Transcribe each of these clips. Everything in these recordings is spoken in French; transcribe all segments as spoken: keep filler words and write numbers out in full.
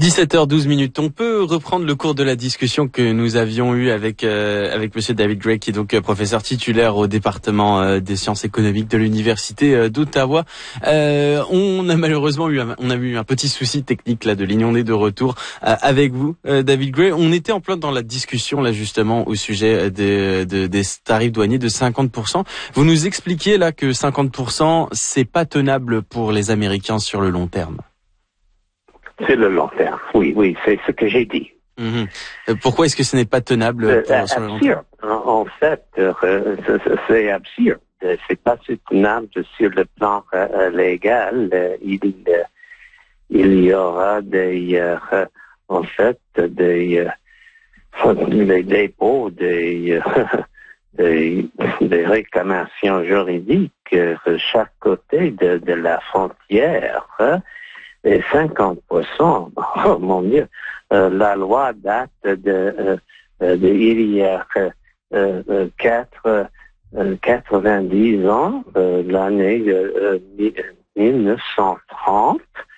dix-sept heures douze minutes. On peut reprendre le cours de la discussion que nous avions eue avec euh, avec Monsieur David Gray, qui est donc euh, professeur titulaire au département euh, des sciences économiques de l'université euh, d'Ottawa. Euh, on a malheureusement eu un, on a eu un petit souci technique là de ligne. On est de retour euh, avec vous, euh, David Gray. On était en plein dans la discussion là justement au sujet de, de des tarifs douaniers de cinquante pour cent. Vous nous expliquiez là que cinquante pour cent c'est pas tenable pour les Américains sur le long terme. C'est le long terme, oui, oui, c'est ce que j'ai dit. Mmh. Pourquoi est-ce que ce n'est pas tenable euh, pour, sur le long terme? En, en fait, euh, c'est absurde. C'est pas soutenable sur le plan euh, légal. Euh, il, euh, il y aura des, euh, en fait, des, euh, des dépôts, des, euh, des, des réclamations juridiques euh, chaque côté de, de la frontière. Hein. Et cinquante pour cent, oh mon Dieu, euh, la loi date de, euh, de il y a euh, euh, quatre, euh, quatre-vingt-dix ans, euh, l'année euh, mille neuf cent trente.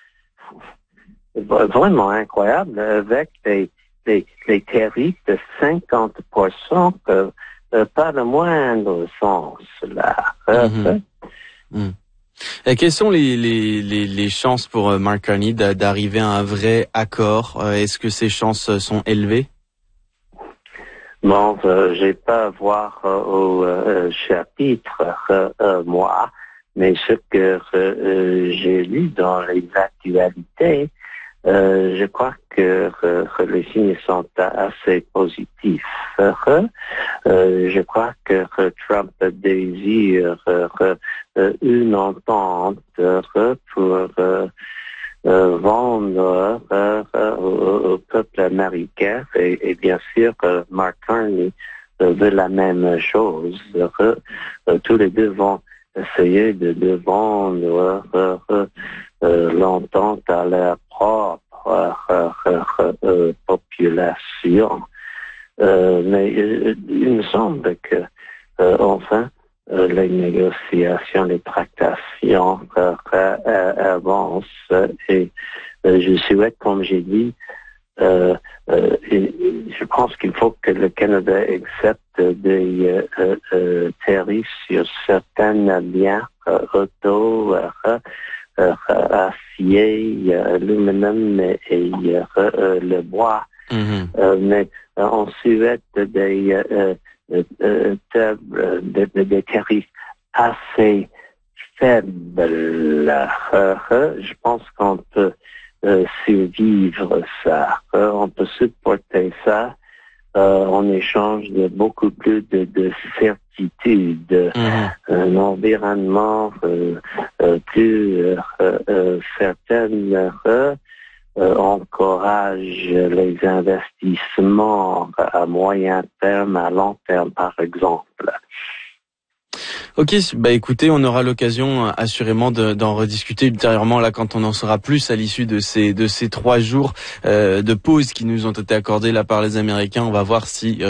Vraiment incroyable, avec les, les, les tarifs de cinquante pour cent, euh, euh, pas le moindre sens là. Mmh. Mmh. Et quelles sont les, les, les, les chances pour Mark Carney d'arriver à un vrai accord? Est-ce que ces chances sont élevées? Bon, euh, j'ai pas à voir euh, au euh, chapitre, euh, euh, moi, mais ce que euh, j'ai lu dans les actualités, euh, je crois que euh, les signes sont assez positifs. Euh, je crois que euh, Trump désire euh, une entente euh, pour euh, euh, vendre euh, euh, au, au peuple américain et, et bien sûr euh, Mark Carney euh, veut la même chose. Euh, euh, tous les deux vont essayer de, de vendre euh, euh, euh, l'entente à leur propre euh, euh, euh, population. Euh, mais euh, il me semble que euh, enfin euh, les négociations, les tractations euh, euh, avancent et euh, je souhaite, comme j'ai dit, euh, euh, et je pense qu'il faut que le Canada accepte des euh, euh, tarifs sur certains biens euh, auto, euh, euh, acier, aluminium et euh, euh, le bois. Mmh. Euh, mais euh, on souhaite des, euh, euh, euh, des, des tarifs assez faibles. Euh, euh, je pense qu'on peut euh, survivre ça. Euh, on peut supporter ça euh, en échange de beaucoup plus de, de certitude. Mmh. Un environnement euh, euh, plus euh, euh, certain euh, Euh, encourage les investissements à moyen terme, à long terme, par exemple. Ok, bah écoutez, on aura l'occasion assurément de, d'en rediscuter ultérieurement là quand on en saura plus à l'issue de ces de ces trois jours euh, de pause qui nous ont été accordés là par les Américains. On va voir si euh,